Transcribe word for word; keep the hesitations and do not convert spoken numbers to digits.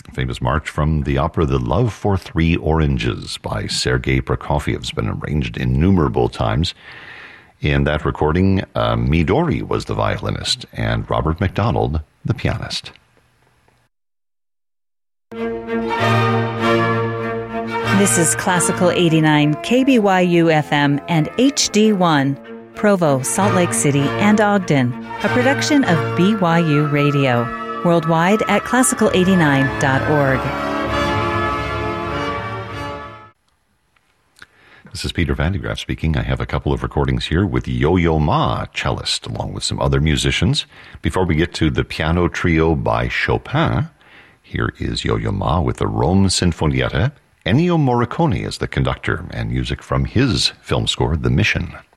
famous march from the opera The Love for Three Oranges by Sergei Prokofiev. It's been arranged innumerable times. In that recording, uh, Midori was the violinist and Robert McDonald the pianist. This is Classical eighty-nine, K B Y U F M and H D one, Provo, Salt Lake City, and Ogden, a production of B Y U Radio, worldwide at classical eighty-nine dot org. This is Peter Van de Graaff speaking. I have a couple of recordings here with Yo-Yo Ma, cellist, along with some other musicians. Before we get to the piano trio by Chopin, here is Yo-Yo Ma with the Rome Sinfonietta. Ennio Morricone is the conductor, and music from his film score, The Mission.